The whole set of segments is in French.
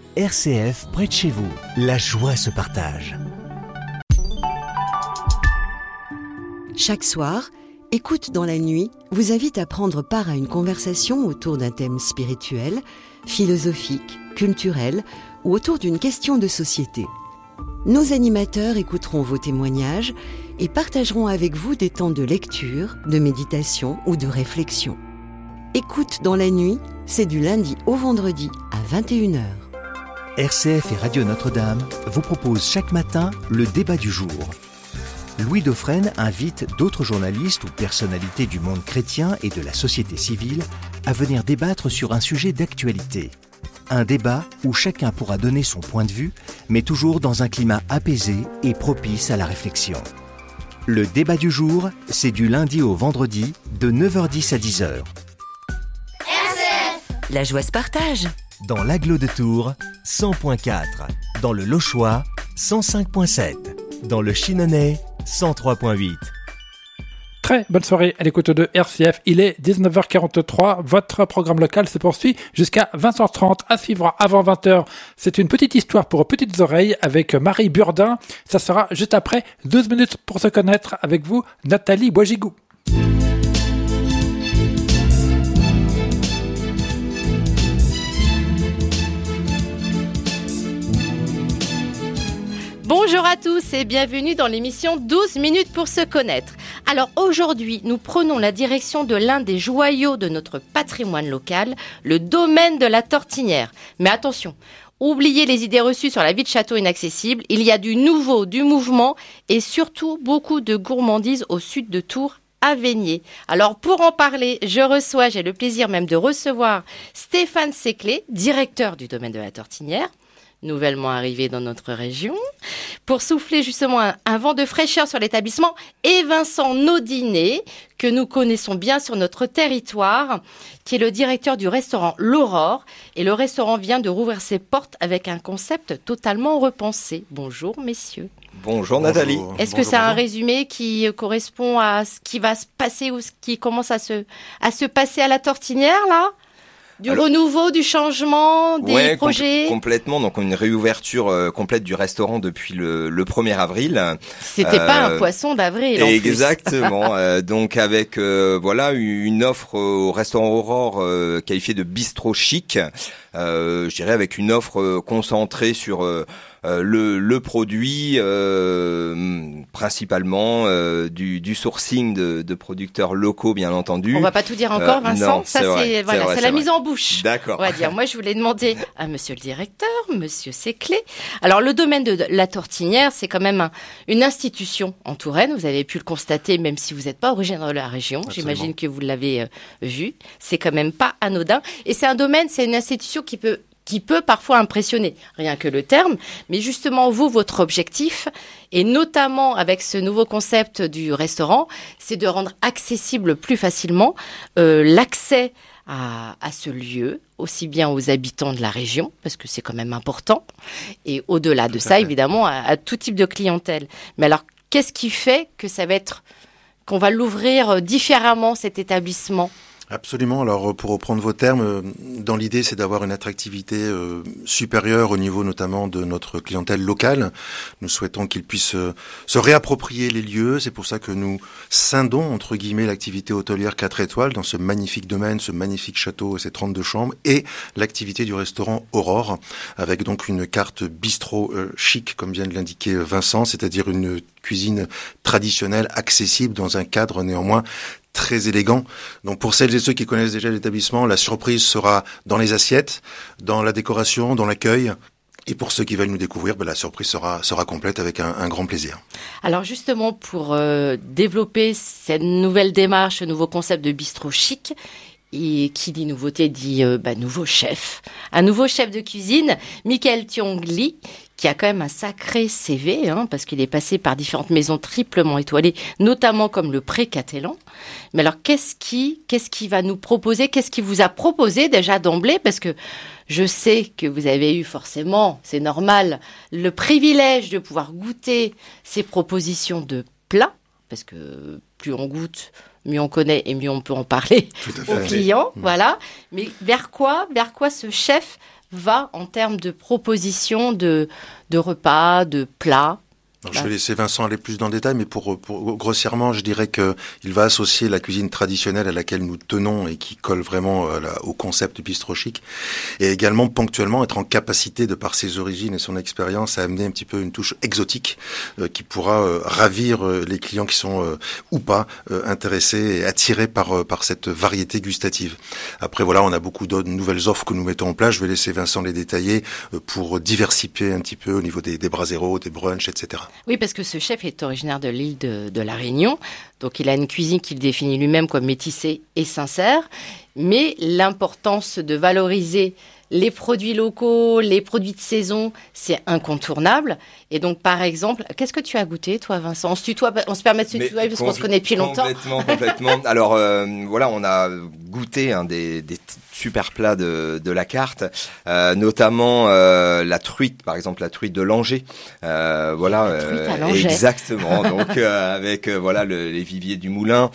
RCF près de chez vous. La joie se partage. Chaque soir, Écoute dans la nuit vous invite à prendre part à une conversation autour d'un thème spirituel, philosophique, culturel ou autour d'une question de société. Nos animateurs écouteront vos témoignages et partageront avec vous des temps de lecture, de méditation ou de réflexion. Écoute dans la nuit, c'est du lundi au vendredi à 21h. RCF et Radio Notre-Dame vous proposent chaque matin le débat du jour. Louis Dauphren invite d'autres journalistes ou personnalités du monde chrétien et de la société civile à venir débattre sur un sujet d'actualité. Un débat où chacun pourra donner son point de vue, mais toujours dans un climat apaisé et propice à la réflexion. Le débat du jour, c'est du lundi au vendredi de 9h10 à 10h. RCF. La joie se partage. Dans l'Agglo de Tours, 100.4. Dans le Lochois, 105.7. Dans le Chinonais, 103.8. Très bonne soirée à l'écoute de RCF. Il est 19h43. Votre programme local se poursuit jusqu'à 20h30. À suivre avant 20h. C'est une petite histoire pour petites oreilles avec Marie Burdin. Ça sera juste après 12 minutes pour se connaître avec vous, Nathalie Boisgigou. Bonjour à tous et bienvenue dans l'émission 12 minutes pour se connaître. Alors aujourd'hui, nous prenons la direction de l'un des joyaux de notre patrimoine local, le domaine de la Tortinière. Mais attention, oubliez les idées reçues sur la vie de château inaccessible, il y a du nouveau, du mouvement et surtout beaucoup de gourmandises au sud de Tours, à Vaigné. Alors pour en parler, j'ai le plaisir même de recevoir Stéphane Seclet, directeur du domaine de la Tortinière, nouvellement arrivé dans notre région, pour souffler justement un vent de fraîcheur sur l'établissement, et Vincent Naudinet, que nous connaissons bien sur notre territoire, qui est le directeur du restaurant L'Aurore. Et le restaurant vient de rouvrir ses portes avec un concept totalement repensé. Bonjour messieurs. Bonjour Nathalie. Est-ce que c'est un résumé qui correspond à ce qui va se passer ou ce qui commence à se passer à la Tortinière là ? Du renouveau, du changement, des projets. Complètement. Donc, une réouverture complète du restaurant depuis le 1er avril. C'était pas un poisson d'avril, en plus. Exactement. Donc, avec une offre au restaurant Aurore qualifiée de bistrot chic. Je dirais avec une offre concentrée sur le produit, principalement du sourcing de producteurs locaux, bien entendu. On va pas tout dire encore, Vincent. Non, ça c'est la mise en bouche. D'accord. On va dire. Moi, je voulais demander à Monsieur le directeur, Monsieur Seclet. Alors, le domaine de la Tortinière, c'est quand même une institution en Touraine. Vous avez pu le constater, même si vous n'êtes pas originaire de la région. Absolument. J'imagine que vous l'avez vu. C'est quand même pas anodin. Et c'est un domaine, c'est une institution qui peut parfois impressionner, rien que le terme, mais justement, vous, votre objectif, et notamment avec ce nouveau concept du restaurant, c'est de rendre accessible plus facilement l'accès à ce lieu, aussi bien aux habitants de la région, parce que c'est quand même important, et au-delà de ça, évidemment, à tout type de clientèle. Mais alors, qu'est-ce qui fait que qu'on va l'ouvrir différemment, cet établissement ? Absolument. Alors, pour reprendre vos termes, dans l'idée, c'est d'avoir une attractivité supérieure au niveau notamment de notre clientèle locale. Nous souhaitons qu'ils puissent se réapproprier les lieux. C'est pour ça que nous scindons, entre guillemets, l'activité hôtelière 4 étoiles dans ce magnifique domaine, ce magnifique château et ses 32 chambres, et l'activité du restaurant Aurore, avec donc une carte bistrot chic, comme vient de l'indiquer Vincent, c'est-à-dire une cuisine traditionnelle, accessible dans un cadre néanmoins très élégant. Donc pour celles et ceux qui connaissent déjà l'établissement, la surprise sera dans les assiettes, dans la décoration, dans l'accueil. Et pour ceux qui veulent nous découvrir, la surprise sera complète avec un grand plaisir. Alors justement, pour développer cette nouvelle démarche, ce nouveau concept de bistrot chic, et qui dit nouveauté dit nouveau chef. Un nouveau chef de cuisine, Michael Tiongli, qui a quand même un sacré CV, parce qu'il est passé par différentes maisons triplement étoilées, notamment comme le Pré-Catelan. Mais alors, qu'est-ce qui va nous proposer ? Qu'est-ce qu'il vous a proposé déjà d'emblée ? Parce que je sais que vous avez eu forcément, c'est normal, le privilège de pouvoir goûter ces propositions de plats, parce que plus on goûte, mieux on connaît et mieux on peut en parler aux clients. Voilà. Mais vers quoi ce chef va en termes de propositions de repas, de plats? Alors, je vais laisser Vincent aller plus dans le détail, mais pour grossièrement, je dirais que il va associer la cuisine traditionnelle à laquelle nous tenons et qui colle vraiment au concept bistrot chic, et également ponctuellement être en capacité, de par ses origines et son expérience, à amener un petit peu une touche exotique qui pourra ravir les clients qui sont ou pas intéressés et attirés par cette variété gustative. Après voilà, on a beaucoup d'autres nouvelles offres que nous mettons en place. Je vais laisser Vincent les détailler pour diversifier un petit peu au niveau des braseros, des brunchs, etc. Oui, parce que ce chef est originaire de l'île de La Réunion, donc il a une cuisine qu'il définit lui-même comme métissée et sincère, mais l'importance de valoriser les produits locaux, les produits de saison, c'est incontournable. Et donc, par exemple, qu'est-ce que tu as goûté, toi, Vincent? On se permet de se tutoyer parce qu'on se connaît depuis longtemps. Complètement. Alors, voilà, on a goûté des super plats de la carte, notamment la truite, par exemple, la truite de Langeais. Voilà, la truite à Langeais. Exactement. Donc, avec voilà les viviers du Moulin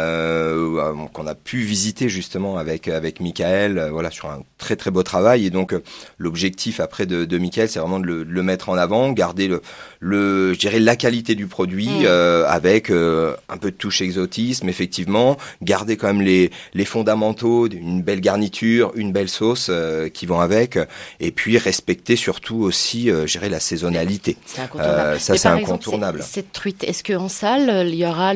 qu'on a pu visiter justement avec Michael. Voilà, sur un très très beau travail. Et donc, l'objectif après de Michael, c'est vraiment de le mettre en avant, garder je dirais la qualité du produit avec un peu de touche exotisme, effectivement, garder quand même les fondamentaux, une belle garniture, une belle sauce qui vont avec, et puis respecter surtout aussi, je dirais, la saisonnalité. C'est incontournable. Ça, c'est incontournable. Cette truite, est-ce qu'en salle, il y aura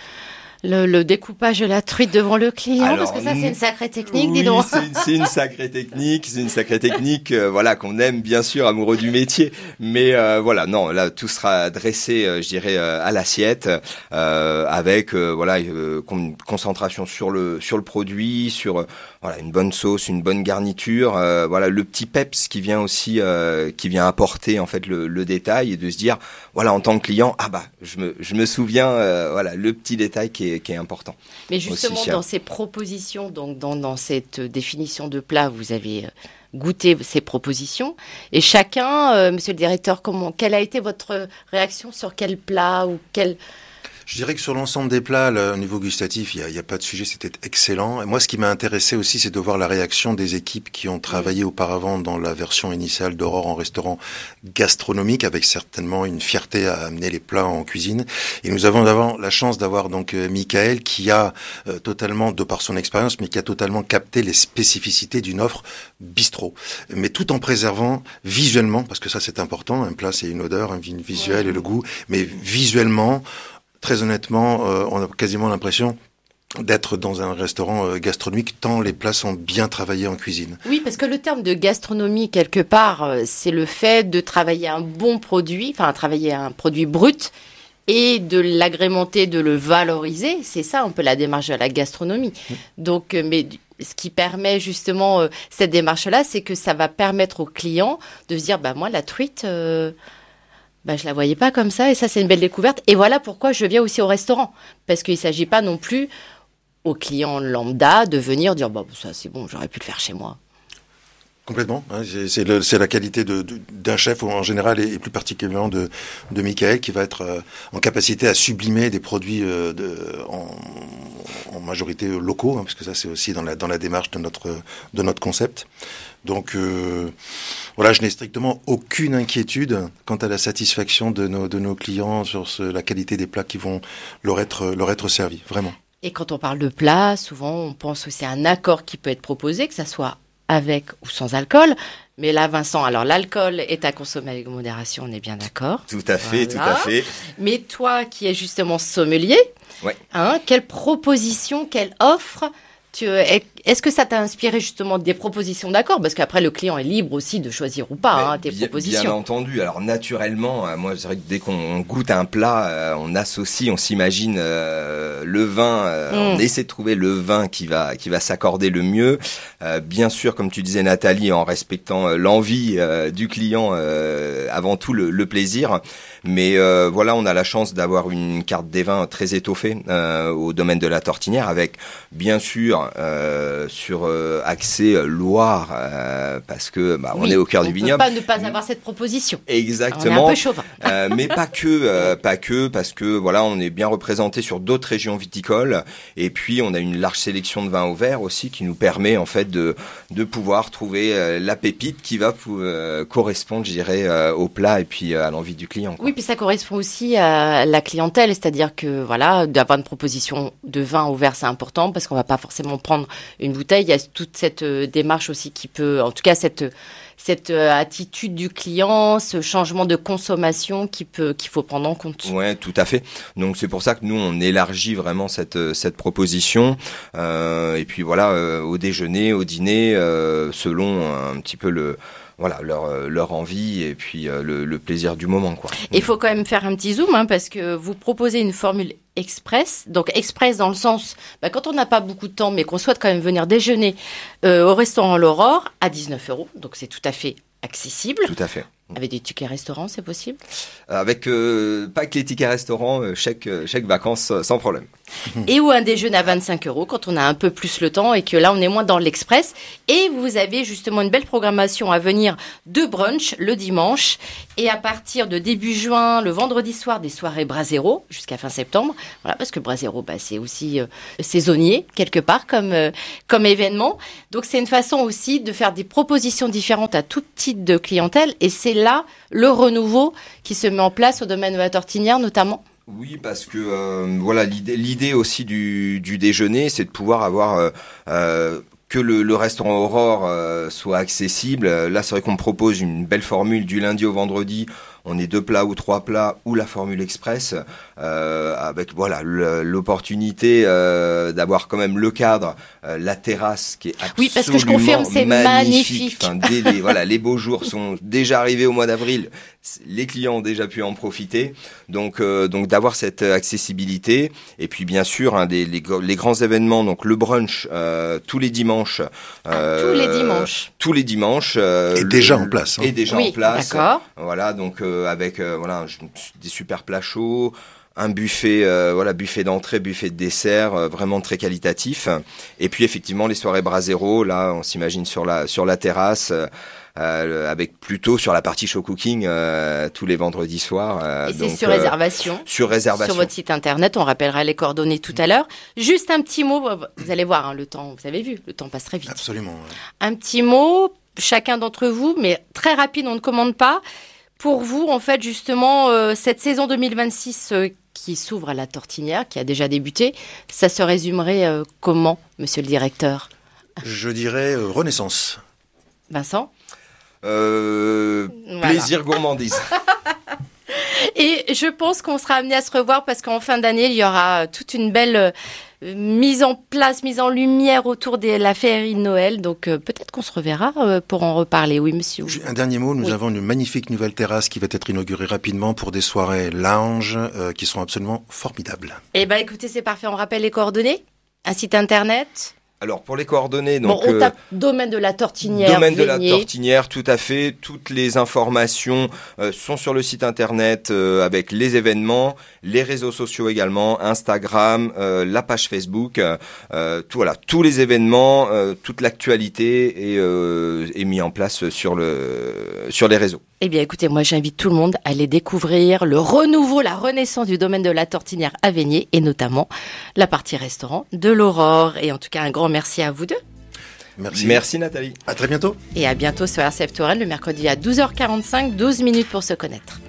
le découpage de la truite devant le client? Alors, parce que ça, c'est une sacrée technique, dis donc. C'est une sacrée technique, voilà, qu'on aime, bien sûr, amoureux du métier. Mais voilà, non, là, tout sera dressé, je dirais, à l'assiette, avec, voilà, une concentration sur le produit, sur, voilà, une bonne sauce, une bonne garniture, voilà, le petit peps qui vient aussi, qui vient apporter, en fait, le détail, et de se dire, voilà, en tant que client, ah bah, je me souviens, voilà, le petit détail qui est important. Mais justement, dans ces propositions, donc dans cette définition de plat, vous avez goûté ces propositions. Et chacun, monsieur le directeur, quelle a été votre réaction sur quel plat ou quel... Je dirais que sur l'ensemble des plats, au niveau gustatif, il y a pas de sujet, c'était excellent. Et moi, ce qui m'a intéressé aussi, c'est de voir la réaction des équipes qui ont travaillé auparavant dans la version initiale d'Aurore en restaurant gastronomique, avec certainement une fierté à amener les plats en cuisine. Et nous avons la chance d'avoir donc Michael qui a totalement, de par son expérience, mais qui a totalement capté les spécificités d'une offre bistrot, mais tout en préservant visuellement, parce que ça c'est important. Un plat, c'est une odeur, un visuel et le goût, mais visuellement. Très honnêtement, on a quasiment l'impression d'être dans un restaurant gastronomique tant les plats sont bien travaillés en cuisine. Oui, parce que le terme de gastronomie, quelque part, c'est le fait de travailler un bon produit, enfin travailler un produit brut et de l'agrémenter, de le valoriser. C'est ça un peu la démarche de la gastronomie. Donc, mais ce qui permet justement cette démarche-là, c'est que ça va permettre aux clients de se dire, bah moi la truite... je la voyais pas comme ça et ça c'est une belle découverte et voilà pourquoi je viens aussi au restaurant parce qu'il s'agit pas non plus au client lambda de venir dire ça c'est bon, j'aurais pu le faire chez moi. Complètement, hein, c'est la qualité d'un chef en général et plus particulièrement de Michael qui va être en capacité à sublimer des produits en majorité locaux, hein, parce que ça c'est aussi dans la démarche de notre concept. Donc voilà, je n'ai strictement aucune inquiétude quant à la satisfaction de nos clients sur la qualité des plats qui vont leur être servis, vraiment. Et quand on parle de plats, souvent on pense aussi à un accord qui peut être proposé, que ça soit avec ou sans alcool. Mais là, Vincent, alors l'alcool est à consommer avec modération, on est bien d'accord. Tout à fait, voilà. Tout à fait. Mais toi qui es justement sommelier, ouais. Quelle proposition, quelle offre est-ce que ça t'a inspiré justement des propositions d'accord? Parce qu'après, le client est libre aussi de choisir ou pas tes propositions. Bien entendu. Alors naturellement, moi, c'est vrai que dès qu'on goûte un plat, on associe, on s'imagine le vin. On essaie de trouver le vin qui va s'accorder le mieux. Bien sûr, comme tu disais Nathalie, en respectant l'envie du client, avant tout le plaisir. Mais voilà, on a la chance d'avoir une carte des vins très étoffée au domaine de la Tortinière, avec bien sûr sur accès Loire, parce que on est au cœur du vignoble. On ne peut pas ne pas avoir cette proposition. Exactement. On est un peu chauvin. Mais pas que, parce que voilà, on est bien représenté sur d'autres régions viticoles, et puis on a une large sélection de vins au verre aussi qui nous permet en fait de pouvoir trouver la pépite qui va correspondre, je dirais, au plat et puis à l'envie du client, quoi. Oui, puis ça correspond aussi à la clientèle, c'est-à-dire que voilà, d'avoir une proposition de vin au verre, c'est important parce qu'on va pas forcément prendre une bouteille. Il y a toute cette démarche aussi qui peut, en tout cas cette attitude du client, ce changement de consommation qu'il faut prendre en compte. Ouais, tout à fait. Donc c'est pour ça que nous on élargit vraiment cette proposition. Et puis voilà, au déjeuner, au dîner, selon un petit peu leur envie et puis le plaisir du moment, quoi. Il faut quand même faire un petit zoom, parce que vous proposez une formule express. Donc express dans le sens, quand on n'a pas beaucoup de temps, mais qu'on souhaite quand même venir déjeuner au restaurant L'Aurore à 19 €. Donc c'est tout à fait accessible. Tout à fait. Avec des tickets restaurants, c'est possible? Avec pas que les tickets restaurants, chèque vacances sans problème. Et ou un déjeuner à 25 € quand on a un peu plus le temps et que là on est moins dans l'express. Et vous avez justement une belle programmation à venir de brunch le dimanche et à partir de début juin, le vendredi soir, des soirées Brasero jusqu'à fin septembre. Voilà, parce que Brasero, c'est aussi saisonnier quelque part comme événement. Donc c'est une façon aussi de faire des propositions différentes à tout type de clientèle, et c'est là le renouveau qui se met en place au domaine de la Tortinière notamment. Oui, parce que voilà, l'idée aussi du déjeuner, c'est de pouvoir avoir que le restaurant Aurore soit accessible. Là, c'est vrai qu'on propose une belle formule du lundi au vendredi. On est 2 plats ou 3 plats ou la formule express, avec voilà l'opportunité d'avoir quand même le cadre, la terrasse qui est absolument oui, parce que je confirme, c'est magnifique. Enfin, les beaux jours sont déjà arrivés au mois d'avril. Les clients ont déjà pu en profiter. Donc d'avoir cette accessibilité. Et puis bien sûr, les grands événements, donc le brunch tous les dimanches. Tous les dimanches. Et déjà en place. Et déjà en place. D'accord. Voilà, donc avec des super plats chauds, un buffet buffet d'entrée, buffet de dessert, vraiment très qualitatif. Et puis effectivement les soirées Brasero, là on s'imagine sur la terrasse. Avec plutôt sur la partie show cooking tous les vendredis soirs. Et c'est sur réservation. Sur réservation. Sur votre site internet, on rappellera les coordonnées tout à l'heure. Juste un petit mot, vous allez voir, le temps, vous avez vu, le temps passe très vite. Absolument. Ouais. Un petit mot, chacun d'entre vous, mais très rapide, on ne commande pas. Pour vous, en fait, justement, cette saison 2026 qui s'ouvre à la Tortinière, qui a déjà débuté, ça se résumerait comment, monsieur le directeur? Je dirais renaissance. Vincent? Plaisir, gourmandise. Et je pense qu'on sera amené à se revoir parce qu'en fin d'année, il y aura toute une belle mise en place, mise en lumière autour de la féerie de Noël. Donc peut-être qu'on se reverra pour en reparler. Oui, monsieur. Un dernier mot, nous avons une magnifique nouvelle terrasse qui va être inaugurée rapidement pour des soirées lounge qui sont absolument formidables. Eh bien écoutez, c'est parfait. On rappelle les coordonnées. Un site internet. Alors pour les coordonnées, donc on tape domaine de la Tortinière. Domaine de la Tortinière, tout à fait. Toutes les informations sont sur le site internet avec les événements, les réseaux sociaux également, Instagram, la page Facebook, tous les événements, toute l'actualité est mis en place sur les réseaux. Eh bien, écoutez, moi, j'invite tout le monde à aller découvrir le renouveau, la renaissance du domaine de la Tortinière à Vaigné et notamment la partie restaurant de l'Aurore. Et en tout cas, un grand merci à vous deux. Merci Nathalie. À très bientôt. Et à bientôt sur RCF Touraine le mercredi à 12h45, 12 minutes pour se connaître.